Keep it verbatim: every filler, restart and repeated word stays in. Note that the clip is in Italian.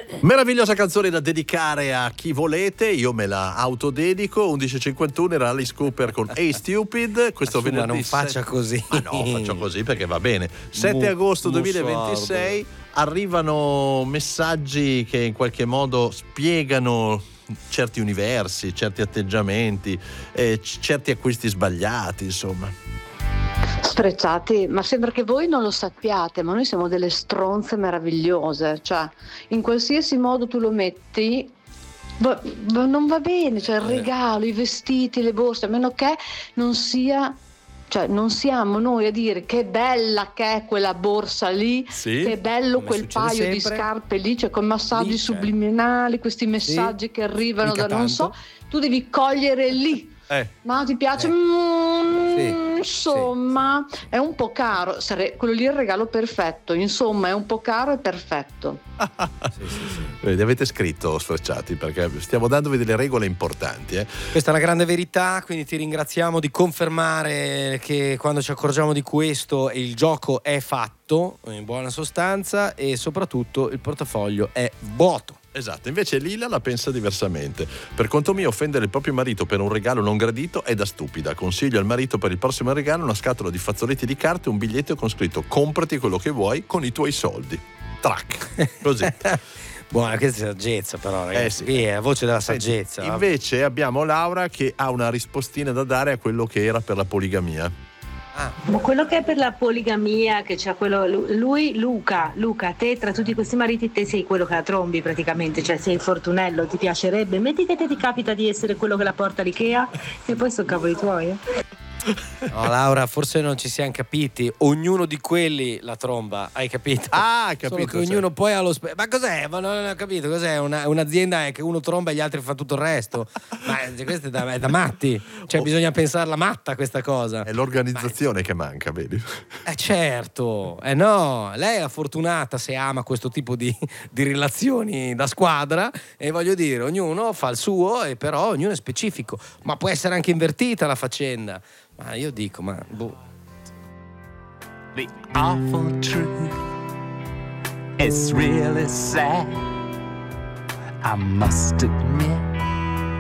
Meravigliosa canzone da dedicare a chi volete, io me la autodedico. Undici e cinquantuno era Alice Cooper con Hey Stupid. Questo Assuma, venerdì non faccia così. Ma no, faccio così perché va bene. sette Mu- agosto duemilaventisei arrivano messaggi che in qualche modo spiegano certi universi, certi atteggiamenti, eh, c- certi acquisti sbagliati, insomma. Sfrecciati, ma sembra che voi non lo sappiate, ma noi siamo delle stronze meravigliose, cioè in qualsiasi modo tu lo metti va- va- non va bene, cioè il regalo, i vestiti, le borse, a meno che non sia, cioè non siamo noi a dire che bella che è quella borsa lì, Sì, che bello come quel succede paio di sempre. scarpe lì, cioè con massaggi Lì, cioè. subliminali, questi messaggi Sì, che arrivano mica da non so, tanto. tu devi cogliere lì. Eh. Ma ti piace? Eh. Mm, Sì, insomma, è un po' caro. Sare- quello lì è il regalo perfetto. Insomma, è un po' caro e perfetto. Sì, sì, sì. Vedi, avete scritto Sfrecciati perché stiamo dandovi delle regole importanti, eh. Questa è una grande verità, quindi ti ringraziamo di confermare che quando ci accorgiamo di questo il gioco è fatto, in buona sostanza, e soprattutto il portafoglio è vuoto. Esatto, invece Lila la pensa diversamente. Per conto mio, offendere il proprio marito per un regalo non gradito è da stupida. Consiglio al marito per il prossimo regalo una scatola di fazzoletti di carta e un biglietto con scritto comprati quello che vuoi con i tuoi soldi. Trac, così. Buona, questa è saggezza però, ragazzi. Eh sì. Qui è la voce della Senti, saggezza. invece abbiamo Laura che ha una rispostina da dare a quello che era per la poligamia. Ah, Ma quello che è per la poligamia, che c'ha quello, lui, Luca, Luca, te tra tutti questi mariti, te sei quello che la trombi praticamente, cioè sei il fortunello, ti piacerebbe? Metti che te ti capita di essere quello che la porta all'Ikea e poi sono cavoli tuoi. Eh? no, Laura, forse non ci siamo capiti. Ognuno di quelli la tromba, hai capito? Ah, hai Solo capito. che ognuno poi ha lo spe- ma cos'è? Ma non ho capito cos'è? Una, un'azienda è che uno tromba e gli altri fanno tutto il resto. Ma questo è da, è da matti. Cioè Oh. bisogna pensarla matta questa cosa. È l'organizzazione che manca, vedi? Eh certo, eh no, lei è fortunata se ama questo tipo di, di relazioni da squadra, e voglio dire, ognuno fa il suo e però ognuno è specifico, ma può essere anche invertita la faccenda. Ma io dico, ma boh. The awful truth is really sad, I must admit.